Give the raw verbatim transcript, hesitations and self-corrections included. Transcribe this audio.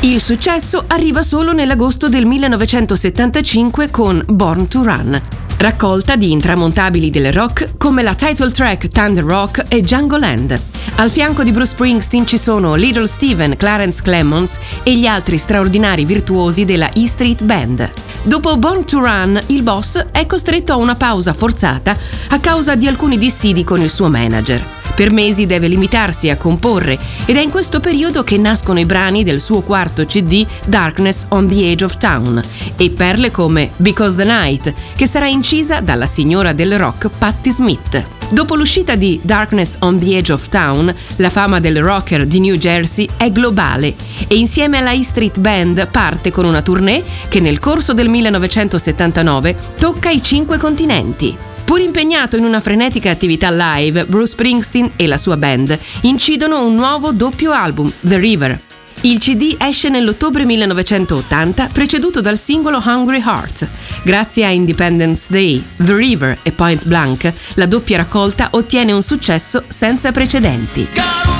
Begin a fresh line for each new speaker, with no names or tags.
Il successo arriva solo nell'agosto del millenovecentosettantacinque con Born to Run, raccolta di intramontabili del rock come la title track Thunder Rock e Jungle Land. Al fianco di Bruce Springsteen ci sono Little Steven, Clarence Clemons e gli altri straordinari virtuosi della E Street Band. Dopo Born to Run, il boss è costretto a una pausa forzata a causa di alcuni dissidi con il suo manager. Per mesi deve limitarsi a comporre ed è in questo periodo che nascono i brani del suo quarto C D Darkness on the Edge of Town e perle come Because the Night, che sarà incisa dalla signora del rock Patti Smith. Dopo l'uscita di Darkness on the Edge of Town, la fama del rocker di New Jersey è globale e insieme alla E Street Band parte con una tournée che nel corso del millenovecentosettantanove tocca i cinque continenti. Pur impegnato in una frenetica attività live, Bruce Springsteen e la sua band incidono un nuovo doppio album, The River. Il C D esce nell'ottobre millenovecentottanta, preceduto dal singolo Hungry Heart. Grazie a Independence Day, The River e Point Blank, la doppia raccolta ottiene un successo senza precedenti.